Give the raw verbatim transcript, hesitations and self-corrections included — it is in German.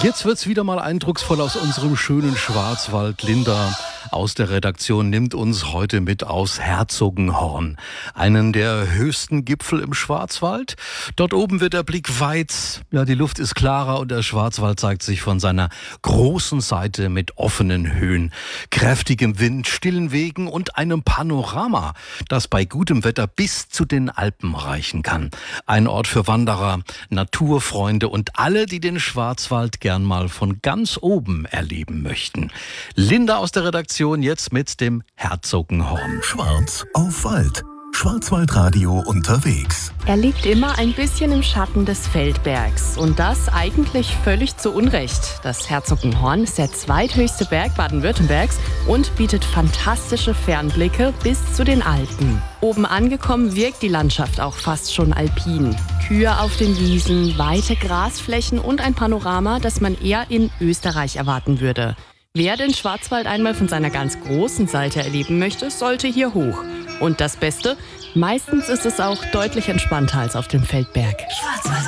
Jetzt wird's wieder mal eindrucksvoll aus unserem schönen Schwarzwald. Linda aus der Redaktion nimmt uns heute mit aus Herzogenhorn, einen der höchsten Gipfel im Schwarzwald. Dort oben wird der Blick weit, ja, die Luft ist klarer und der Schwarzwald zeigt sich von seiner großen Seite mit offenen Höhen, kräftigem Wind, stillen Wegen und einem Panorama, das bei gutem Wetter bis zu den Alpen reichen kann. Ein Ort für Wanderer, Naturfreunde und alle, die den Schwarzwald gern mal von ganz oben erleben möchten. Linda aus der Redaktion jetzt mit dem Herzogenhorn. Schwarz auf Wald. Schwarzwaldradio unterwegs. Er liegt immer ein bisschen im Schatten des Feldbergs. Und das eigentlich völlig zu Unrecht. Das Herzogenhorn ist der zweithöchste Berg Baden-Württembergs und bietet fantastische Fernblicke bis zu den Alpen. Oben angekommen wirkt die Landschaft auch fast schon alpin. Kühe auf den Wiesen, weite Grasflächen und ein Panorama, das man eher in Österreich erwarten würde. Wer den Schwarzwald einmal von seiner ganz großen Seite erleben möchte, sollte hier hoch. Und das Beste, meistens ist es auch deutlich entspannter als auf dem Feldberg. Schwarzwald.